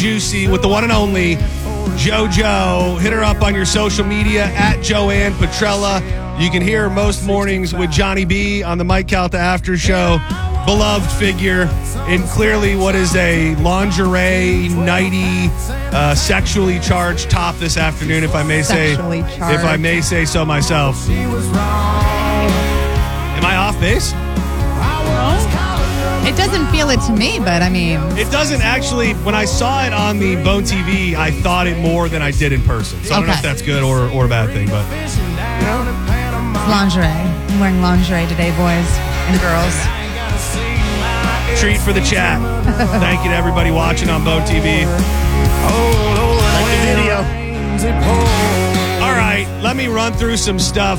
Juicy with the one and only JoJo. Hit her up on your social media at Joanne Petrella. You can hear her most mornings with Johnny B on the Mike Calta After Show. Beloved figure in clearly what is a lingerie, nighty, sexually charged top this afternoon, if I may say so myself. Am I off base? It doesn't feel it to me, but I mean... It doesn't actually. When I saw it on the Bone TV, I thought it more than I did in person. So I don't know if that's good or a bad thing, but... You know? It's lingerie. I'm wearing lingerie today, boys and girls. Treat for the chat. Thank you to everybody watching on Bone TV. Like the video. All right, let me run through some stuff.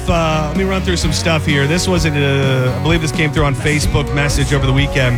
Here. This wasn't, I believe this came through on Facebook message over the weekend.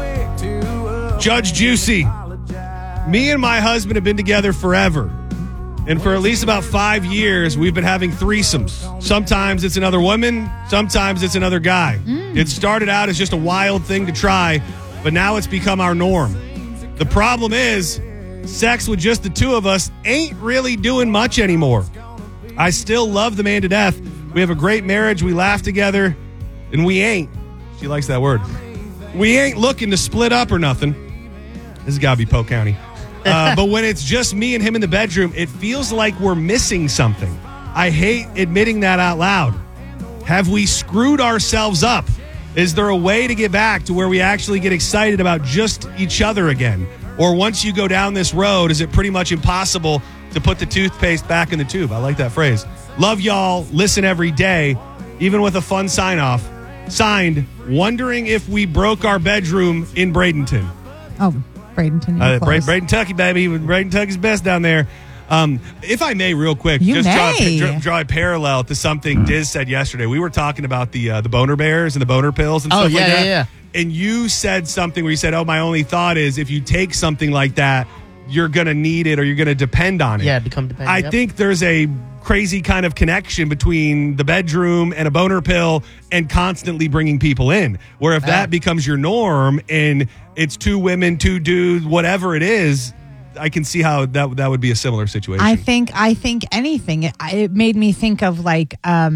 Judge Juicy, me and my husband have been together forever. And for at least about 5 years, we've been having threesomes. Sometimes it's another woman, sometimes it's another guy. It started out as just a wild thing to try, but now it's become our norm. The problem is, sex with just the two of us ain't really doing much anymore. I still love the man to death. We have a great marriage. We laugh together. And we ain't. She likes that word. We ain't looking to split up or nothing. This has got to be Polk County. But when it's just me and him in the bedroom, it feels like we're missing something. I hate admitting that out loud. Have we screwed ourselves up? Is there a way to get back to where we actually get excited about just each other again? Or once you go down this road, is it pretty much impossible to put the toothpaste back in the tube? I like that phrase. Love y'all. Listen every day, even with a fun sign-off. Signed, wondering if we broke our bedroom in Bradenton. Oh, Bradenton. Bradenton, Kentucky, baby. Bradenton, Kentucky's best down there. If I may, real quick, draw a parallel to something Diz said yesterday. We were talking about the boner bears and the boner pills and stuff like that. Yeah. And you said something where you said, my only thought is if you take something like that, you're going to need it or you're going to depend on it. Yeah, become dependent. I think there's a crazy kind of connection between the bedroom and a boner pill and constantly bringing people in. Where if that becomes your norm and it's two women, two dudes, whatever it is, I can see how that would be a similar situation. I think anything. It made me think of like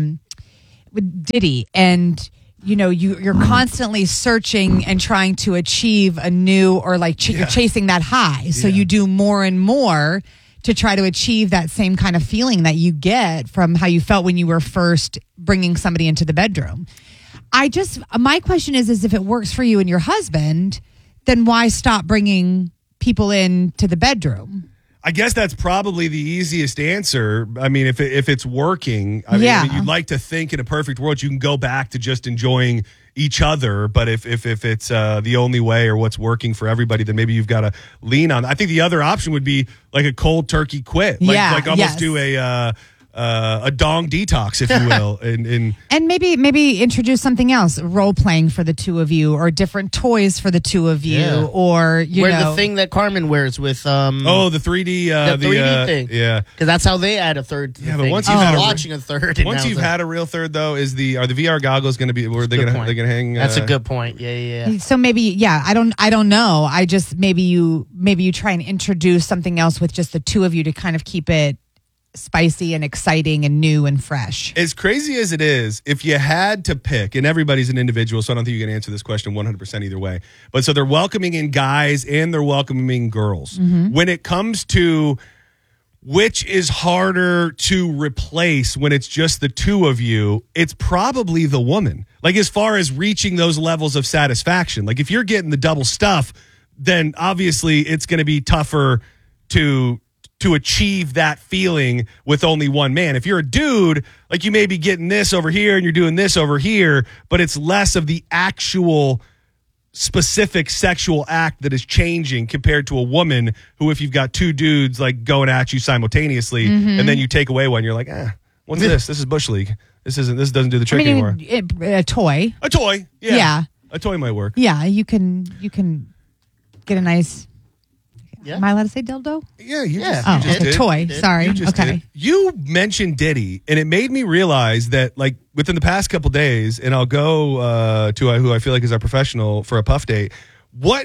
Diddy and... You know, you're constantly searching and trying to achieve a new or like you're chasing that high. So you do more and more to try to achieve that same kind of feeling that you get from how you felt when you were first bringing somebody into the bedroom. My question is if it works for you and your husband, then why stop bringing people into the bedroom? I guess that's probably the easiest answer. I mean, if it's working, I mean, you'd like to think in a perfect world you can go back to just enjoying each other. But if it's the only way or what's working for everybody, then maybe you've got to lean on. I think the other option would be like a cold turkey quit, like almost do a dong detox, if you will, and maybe introduce something else, role playing for the two of you, or different toys for the two of you, or the thing that Carmen wears with the 3D the 3D thing, because that's how they add a third. Yeah, but once you've had watching a third, once you've had a real third, though, are the VR goggles going to be? Where they're going to hang? That's a good point. Yeah. So maybe, I don't know. I just maybe you try and introduce something else with just the two of you to kind of keep it spicy and exciting and new and fresh. As crazy as it is, if you had to pick, and everybody's an individual, so I don't think you can answer this question 100% either way, but so they're welcoming in guys and they're welcoming girls. Mm-hmm. When it comes to which is harder to replace when it's just the two of you, it's probably the woman. Like as far as reaching those levels of satisfaction, like if you're getting the double stuff, then obviously it's going to be tougher to achieve that feeling with only one man. If you're a dude, like you may be getting this over here and you're doing this over here, but it's less of the actual specific sexual act that is changing compared to a woman who, if you've got two dudes like going at you simultaneously, and then you take away one, you're like, what's this? This is Bush League. This doesn't do the trick anymore. A toy. A toy. Yeah. A toy might work. Yeah, you can get a nice... Yeah. Am I allowed to say dildo? Yeah, you just did. Toy. Sorry. Okay. You mentioned Diddy, and it made me realize that, like, within the past couple days, and I'll go to who I feel like is our professional for a puff date. What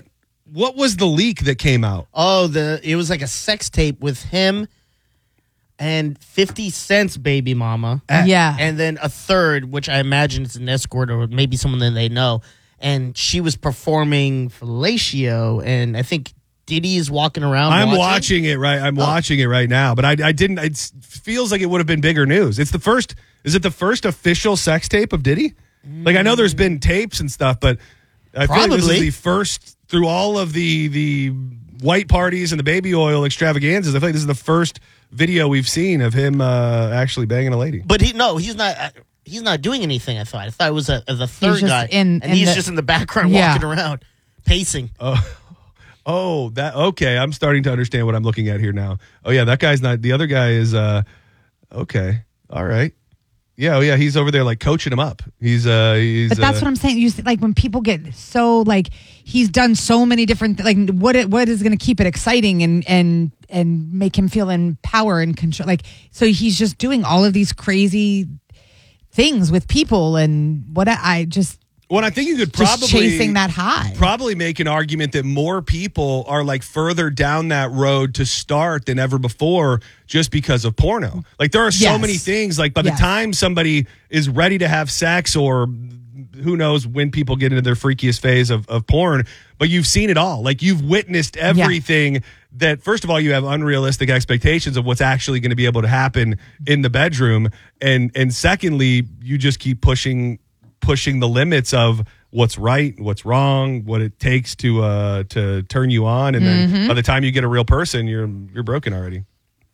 what was the leak that came out? Oh, it was like a sex tape with him and 50 Cent's baby mama. Yeah. And then a third, which I imagine is an escort or maybe someone that they know. And she was performing fellatio, and I think Diddy is walking around. I'm watching it right. I'm watching it right now, but I didn't. It feels like it would have been bigger news. It's the first. Is it the first official sex tape of Diddy? Like I know there's been tapes and stuff, but I feel like this is the first through all of the white parties and the baby oil extravaganzas. I feel like this is the first video we've seen of him actually banging a lady. But he's not. He's not doing anything. I thought it was the third guy, he's just in the background walking around, pacing. Oh, that okay. I'm starting to understand what I'm looking at here now. Oh yeah, that guy's not. The other guy is okay. All right. Yeah. Oh yeah. He's over there like coaching him up. But that's what I'm saying. You like when people get so like he's done so many different like what is going to keep it exciting and make him feel in power and control. Like so he's just doing all of these crazy things with people and what I just. Well, I think you could probably just chasing that high. Probably make an argument that more people are like further down that road to start than ever before just because of porno. Like there are so many things. Like by the time somebody is ready to have sex, or who knows when people get into their freakiest phase of porn, but you've seen it all. Like you've witnessed everything. That first of all, you have unrealistic expectations of what's actually going to be able to happen in the bedroom, and secondly, you just keep pushing the limits of what's right, what's wrong, what it takes to turn you on, and then by the time you get a real person, you're broken already.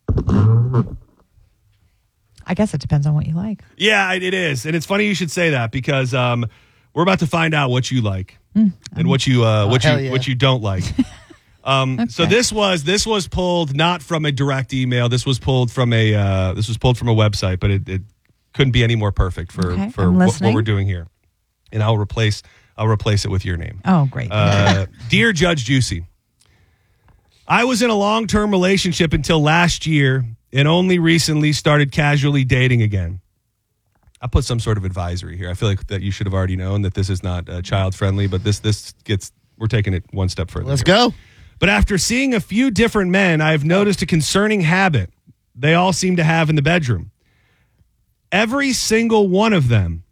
I guess it depends on what you like. Yeah, it is, and it's funny you should say that because we're about to find out what you like and what you don't like. Okay. So this was pulled not from a direct email. This was pulled from a website, but it couldn't be any more perfect for what we're doing here. And I'll replace it with your name. Oh, great. Dear Judge Juicy, I was in a long-term relationship until last year and only recently started casually dating again. I put some sort of advisory here. I feel like that you should have already known that this is not child-friendly, but we're taking it one step further. Let's go. But after seeing a few different men, I've noticed a concerning habit they all seem to have in the bedroom. Every single one of them